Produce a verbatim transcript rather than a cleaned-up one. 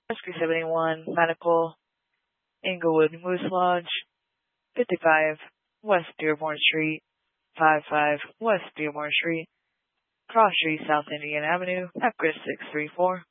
Rescue seventy-one Medical, Inglewood Moose Lodge, fifty-five West Dearborn Street, fifty-five West Dearborn Street, Cross Street, South Indian Avenue, Epcot six three four.